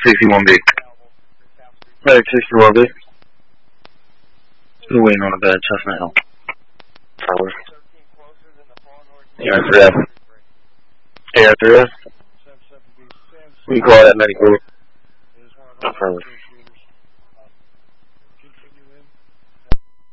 61B. Medic 61B. We're waiting on a bad Chestnut Hill. Tower. AR3F. AR3F. We call that medical. Affirmative.